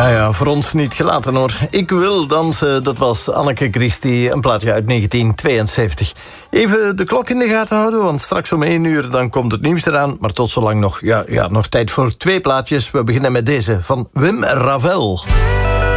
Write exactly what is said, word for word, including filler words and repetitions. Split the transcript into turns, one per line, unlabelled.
Nou ja, voor ons niet gelaten hoor. Ik wil dansen, dat was Anneke Christie, een plaatje uit negentien tweeënzeventig. Even de klok in de gaten houden, want straks om één uur dan komt het nieuws eraan. Maar tot zolang nog, ja, ja, nog tijd voor twee plaatjes. We beginnen met deze van Wim Ravel.